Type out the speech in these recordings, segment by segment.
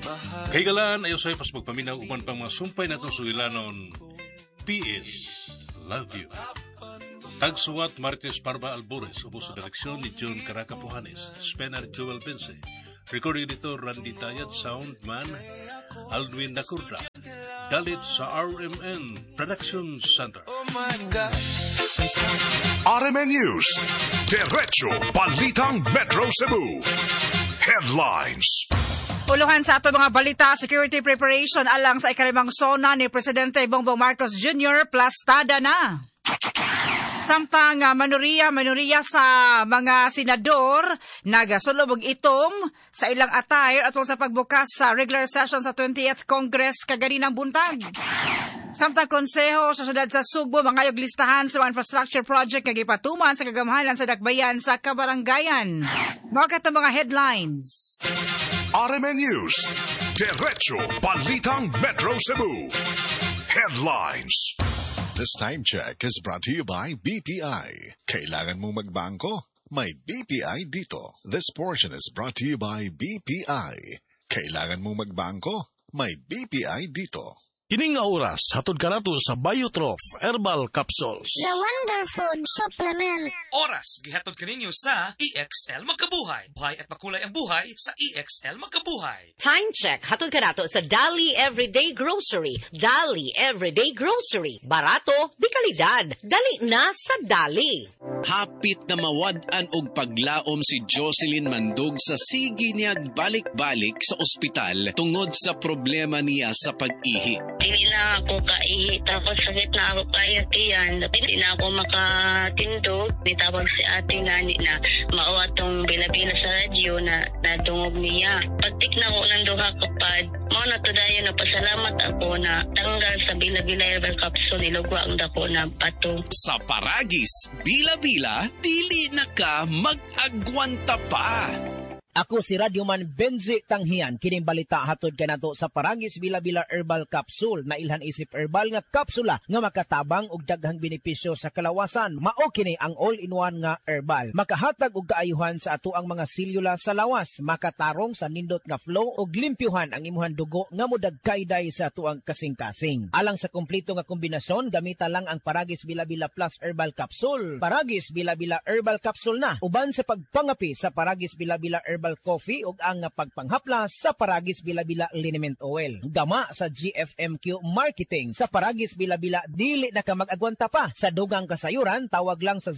Kaigalaan ayo sa'yo pas magpaminaw upan pang mga sumpay na itong sulilanon. P.S. Love you. Tagsuwat Martes Parba Albores, ubos sa direksyon ni John Caraca Pujanes, Spenar Joel Bense, recording editor Randy Tayad, soundman Aldwin Nacurda, dalit sa RMN Production Center. RMN News, Derecho Balitang Metro Cebu. Headlines. Uluhan sa ato mga balita, security preparation alang sa ikalimang sona ni Presidente Bongbong Marcos Jr. plastada na. Samtang manuriya sa mga senador nagasulod og itom sa ilang attire atol sa pagbukas sa regular session sa 20th Congress kaganinang buntag. Samtang konseho sa syudad sa Sugbo mangayog listahan sa infrastructure project nga gipatuman sa kagamhanan sa dakbayan sa kabaranggayan. Mao kat mga headlines. RMN News, Derecho Balitang Metro Cebu. Headlines. This time check is brought to you by BPI. Kailangan mong magbangko? May BPI dito. This portion is brought to you by BPI. Kailangan mong magbangko? May BPI dito. Kining nga oras, hatod ka nato sa Biotrof Herbal Capsules. The Wonder Food Supplement. Oras, gihatod ka ninyo sa EXL Magkabuhay. Buhay at makulay ang buhay sa EXL Magkabuhay. Time check, hatod ka nato sa Dali Everyday Grocery. Dali Everyday Grocery. Barato, di kalidad. Dali na sa Dali. Hapit na mawad-an og paglaom si Jocelyn Mandog sa sige niyag balik-balik sa ospital tungod sa problema niya sa pag-ihi. Hindi na ako kaihi, tapos sakit na ako kayo tiyan. Hindi na ako makatindog. Nitawag si ate nani na mauwa tong bila-bila sa radyo na nadungog niya. Pagtik na ko ng duha kapad, mao na to dayo na pasalamat ako na tanggal sa bila-bila herbal capsule, nilugwa ang dako na pato. Sa Paragis, bila-bila, dili na ka mag-agwanta pa. Ako si Radyoman Benji Tanghian, kining balita hatod kanato sa Paragis Bila-Bila Herbal Capsule na ilhan isip herbal nga kapsula nga makatabang og daghang benepisyo sa kalawasan. Mao kini ang all-in-one nga herbal. Makahatag og kaayuhan sa ato ang mga selula sa lawas, makatarong sa nindot nga flow og limpyuhan ang imuhang dugo nga modagkayday sa ato ang kasing-kasing. Alang sa kompleto nga kombinasyon, gamita lang ang Paragis Bila-Bila Plus Herbal Capsule. Paragis Bila-Bila Herbal Capsule na uban sa pagpangapi sa Paragis Bila-Bila Herbal Coffee ug ang pagpanghaplas sa Paragis Bila-Bila Liniment Oil. Gama sa GFMQ Marketing sa Paragis Bila-Bila dili na ka mag-agwanta pa. Sa dugang kasayuran tawag lang sa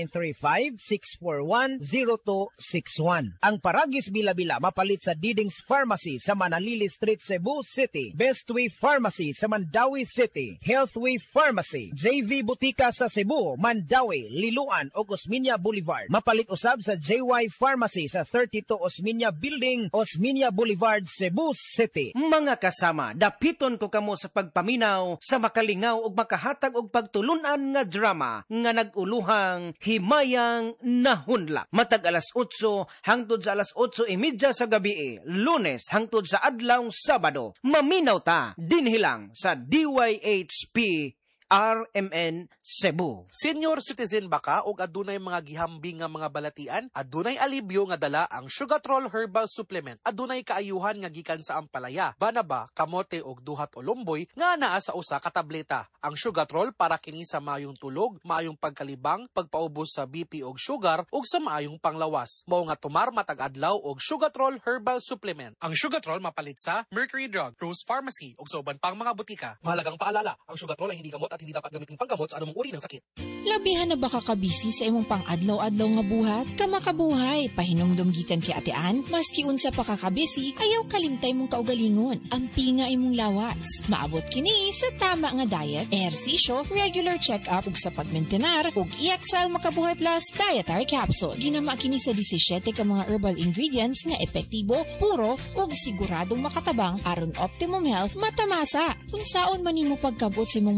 0935-641-0261. Ang Paragis Bila-Bila mapalit sa Didings Pharmacy sa Manalili Street, Cebu City, Bestway Pharmacy sa Mandawi City, Healthway Pharmacy, JV Butika sa Cebu, Mandawi, Liloan ug Osmeña Boulevard. Mapalit usab sa JY Pharmacy sa 32 Osmeña Building, Osmeña Boulevard, Cebu City. Mga kasama, dapiton ko kamo sa pagpaminaw, sa makalingaw ug makahatag og pagtulunan nga drama nga naguluhang Himayang Nahunla. Matag alas 8 hangtod sa alas 8:30 sa gabi, Lunes hangtod sa adlaw Sabado. Maminaw ta dinhi lang sa DYHP RMN Cebu. Senior citizen ba ka o adunay mga gihambing nga mga balatian? Adunay alibyo nga dala ang Sugatrol Herbal Supplement. Adunay kaayuhan nga gikan sa ampalaya, banaba, kamote og duhat o lumboy nga naa sa usa ka tableta. Ang Sugatrol para kini sa maayong tulog, maayong pagkalibang, pagpaubos sa BP og sugar ug sa maayong panglawas. Mao nga tumar matag adlaw og Sugatrol Herbal Supplement. Ang Sugatrol mapalit sa Mercury Drug, Rose Pharmacy ug sa uban pang mga butika. Mahalagang paalala, ang Sugatrol ay hindi gamot at hindi dapat gamitin panggamot sa anumang uri ng sakit. Labihan na ba kakabisi sa imong pang-adlaw-adlaw nga buhat? Kamakabuhay, pahinumdum gikan kay atean, maski unsa pa kakabisi, ayaw kalimtay mong kaugalingon. Ampinga imong lawas. Maabot kini sa tama nga diet, ehersisyo, regular check-up ug sa pagmentenar ug EXL Makabuhay Plus Dietary Capsule. Ginama kini sa 17 ka mga herbal ingredients nga epektibo, puro ug siguradong makatabang aron optimum health matamasa. Unsaon man nimo pagkabot sa imong mga pangan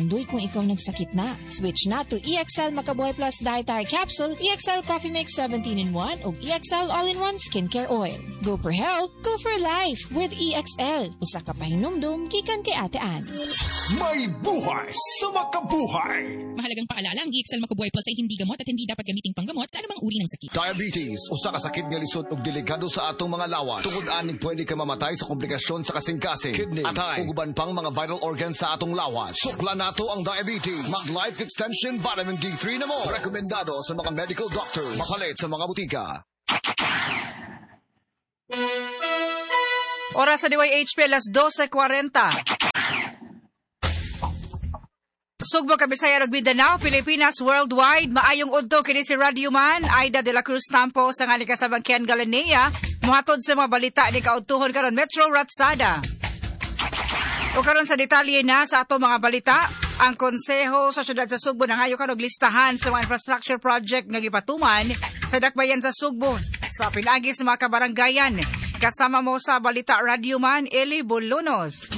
Manduy kung ikaw nagsakit na. Switch na to EXL Makabuhay Plus Dietary Capsule, EXL Coffee Mix 17-in-1 o EXL All-in-1 Skincare Oil. Go for health, go for life with EXL. Usa ka pahinumdum, gikan kay Ate Ann. May buhay sa makabuhay! Mahalagang paalala, ang EXL Makabuhay Plus ay hindi gamot at hindi dapat gamiting panggamot sa anumang uri ng sakit. Diabetes, usa ka sakit nga lisod ug delikado sa atong mga lawas. Tungod aning pwede ka mamatay sa komplikasyon sa kasing-kasing, kidney, atay, ug uban pang mga vital organs sa atong lawas. Sukla nato ang diabetes. Mag Life Extension Vitamin D3 na mo. Rekomendado sa mga medical doctor. Mapalit sa mga butika. Oras sa DYHP, alas 12:40. Sugbo, Kabisaya, ug Mindanao, Pilipinas, worldwide. Maayong udto kini si Radio Man, Aida de la Cruz Tampo, sa nga ni kasabang Ken Galanea, muhatod sa mga balita ni kaudtuhon karon Metro Ratsada. O karon sa detalye na sa ato mga balita, ang Konseho sa Syudad sa Sugbo nangayo kanog listahan sa mga infrastructure project nga gipatuman sa dakbayan sa Sugbo sa pinagi sa mga kabaranggayan. Kasama mo sa balita Radio Man, Eli Bulunos.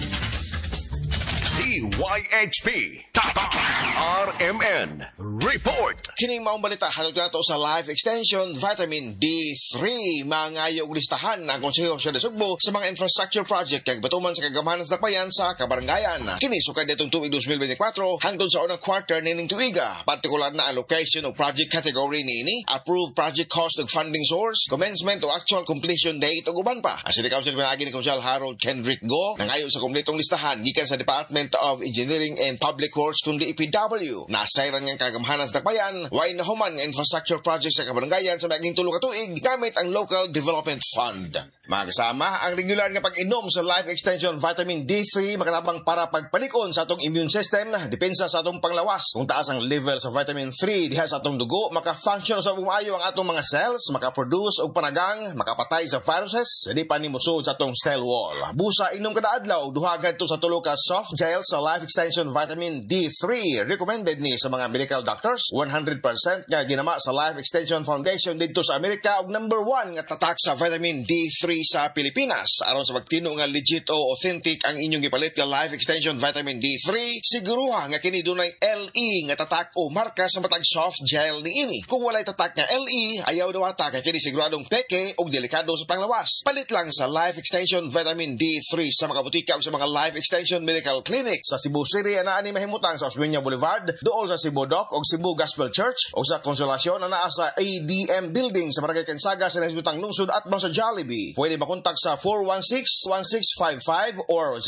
DYHP Tatak RMN Report. Kining maong balita hatod nato sa Life Extension Vitamin D3. Mangayog listahan ang Konseho sa Sugbo sa mga infrastructure project kag batuman sa kagamahanan sa dakbayan sa kabaranggayan. Kini sukad nitong tuig 2024 hangtod sa unang quarter nining tuiga. Partikular na allocation o project category niini, approved project cost ug funding source, commencement o actual completion date ug uban pa. Ang City Council pinagi ni Council Harold Kendrick Go nangayo sa kumpletong listahan gikan sa Department of Engineering and Public Works kundi DPW. Nasayran ng kagamahanan sa dakbayan, way nahuman nga infrastructure projects sa kabaranggayan sa maging 3 ka tuig gamit ang Local Development Fund. Mga kasama, ang regular nga pag-inom sa Life Extension Vitamin D3 makatabang para pagpalikon sa atong immune system, depensa sa atong panglawas. Kung taas ang level sa vitamin 3 diha sa atong dugo, maka-function sa bumayo ang atong mga cells, maka-produce og panagang, makapatay sa viruses, di pa ni musud sa atong cell wall. Busa inom kada adlaw, duha gadto sa 3 ka soft gel sa Life Extension Vitamin D3. Recommended ni sa mga medical doctors, 100% nga ginama sa Life Extension Foundation dito sa Amerika ug number 1 nga tatak sa vitamin D3 sa Pilipinas. Aron sa pagtino nga legit o authentic ang inyong gipalit nga Life Extension Vitamin D3, siguruha nga kini dunay LE nga tatak o marka sa matag soft gel niini. Kung walay tatak nga LE, ayaw daw ata kay kini siguradong peke o delikado sa panglawas. Palit lang sa Life Extension Vitamin D3 sa mga butika o sa mga Life Extension Medical Clinic sa Cebu City ana ani mahimutang sa Osmeña Boulevard, dool sa Cebu Dock o Cebu Gospel Church o sa Consolacion ana sa ADM Building sa Barangay Kansaga sa Nasbutang Lungsod at sa Jollibee. Pwede makontak sa 416-1655 or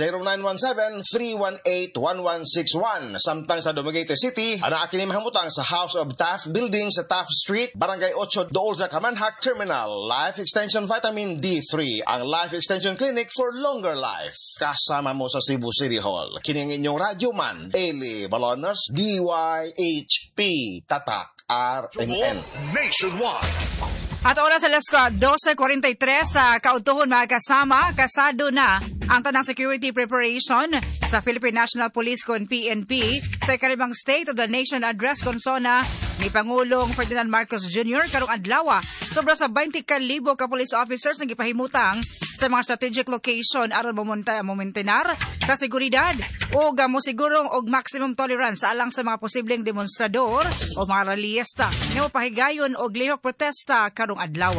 0917-318-1161. Samtang sa Dumaguete City, ana kini mahimutang sa House of Taft Building sa Taft Street, Barangay 8, dool sa Kamanhak Terminal. Life Extension Vitamin D3, ang Life Extension Clinic for longer life. Kasama mo sa Cebu City Hall. Kini ang inyong Radio Man, Eli Balonos, DYHP Tatak RMN Nationwide. At oras alas 12:43 sa kaudtuhon mga kasama, kasado na ang tanang security preparation sa Philippine National Police kon PNP sa ikalibang State of the Nation Address konsona ni Pangulong Ferdinand Marcos Jr. karong adlaw. Sobra sa 20,000 ka police officers ang gipahimutang sa mga strategic location aron momentenar sa seguridad o mosigurong og maximum tolerance alang sa mga posibleng demonstrador o mga rallyista nga mapahigayon og lihok protesta karong adlaw.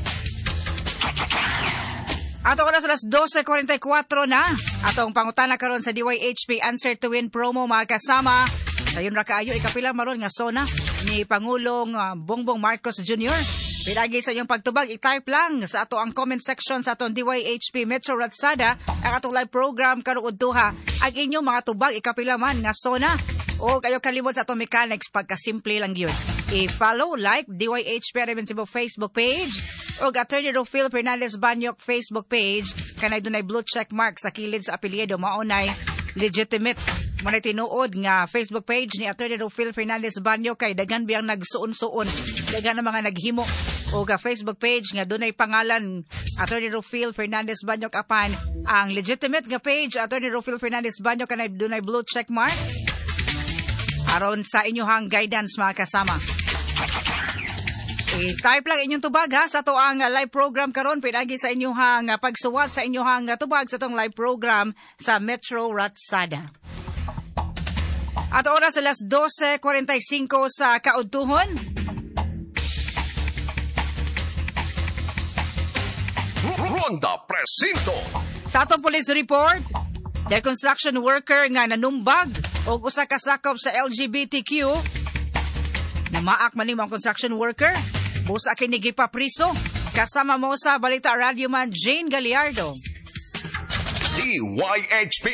Ato oras alas 12:44 na. Atong pangutana karon sa DYHP Answer to Win promo mga kasama. Sayon ra kaayo ikapila maron nga sona ni Pangulong Bongbong Marcos Jr. Pilagi sa inyong pagtubag, i-type lang sa ato ang comment section sa atong DYHP Metro Ratsada ang atong live program karong udtuha. Ang inyong mga tubag ikapila man nga sona o kayo kalimot sa atong mechanics pagkasimple lang yun. I-follow, like DYHP Aramen Cebu Facebook page o Attorney Rufil Fernandez Banyok Facebook page. Kanay dunay blue check mark sa kilid sa apelyido maunay legitimate. Manay tinuod nga Facebook page ni Attorney Rufil Fernandez Banyok kay daghan biyang nagsuon-suon, daghan na mga naghimo o ka Facebook page nga dunay pangalan Attorney Rufil Fernandez Banyok apan ang legitimate nga page Attorney Rufil Fernandez Banyok kanay dunay blue check mark aron sa inyohang guidance mga kasama. I-type lang inyong tubag ha sa to ang live program karon pinagi sa inyohang pagsuwat sa inyohang tubag sa tong live program sa Metro Ratsada. At oras alas 12:45 sa kaudtuhon. Ronda Presinto. Sa atong police report, the construction worker nga nanumbag o usa ka sakop sa LGBTQ na maak man ang construction worker, busa kini gipapriso. Kasama mo sa Balita Radio Man Jane Gallardo. DYHP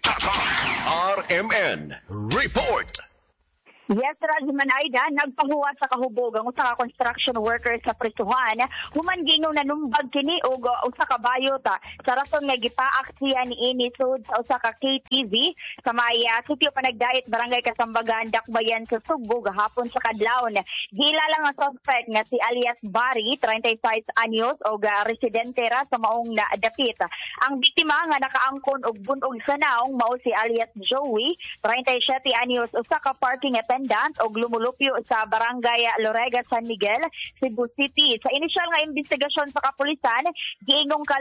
RMN Report. Yes, Radman Aida, nagpahuwa sa kahubog ang usa ka construction worker sa prisuhan. Human gingon nanumbag kini og usa ka bayot sa rason nga gipaak siya niini sud sa usa ka KTV sa may sitio Panagdait, Barangay Kasambagan, Dakbayan sa Subo gahapon sa kadlawon. Gilala nga suspect nga si alias Barry, 36 anyos og residente ra sa maong dapit. Ang biktima nga nakaangkon og bunog sa naong mao si alias Joey, 37 anyos, usa ka parking attendant o lumulupyo sa Barangay Lorega, San Miguel, Cebu City. Sa inisyal nga investigasyon sa kapulisan, giingong